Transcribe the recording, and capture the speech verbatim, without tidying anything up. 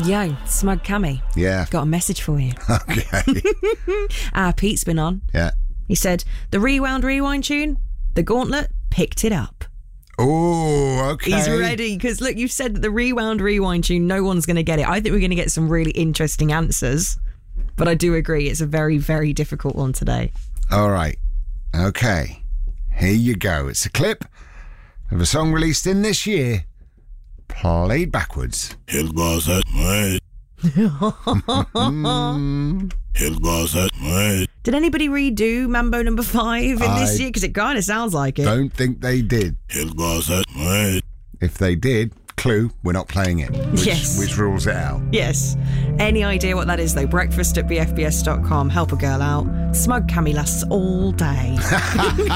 Yo, Smug Cammy. Yeah. Got a message for you. Okay. Ah, Pete's been on. Yeah. He said, the Rewound Rewind tune, the Gauntlet picked it up. Oh, okay. He's ready, because look, you've said that the Rewound Rewind tune, no one's going to get it. I think we're going to get some really interesting answers, but I do agree it's a very, very difficult one today. All right. Okay. Here you go. It's a clip of a song released in this year, played backwards. Did anybody redo Mambo number five in this I year? Because it kind of sounds like it. Don't think they did. If they did, clue, we're not playing it. Which, Yes. Which rules it out. Yes. Any idea what that is, though? Breakfast at b f b s dot com. Help a girl out. Smug Cammy lasts all day.